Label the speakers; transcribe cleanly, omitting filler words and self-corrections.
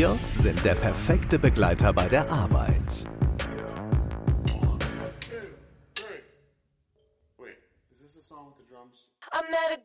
Speaker 1: Wir sind der perfekte Begleiter bei der Arbeit.
Speaker 2: I met a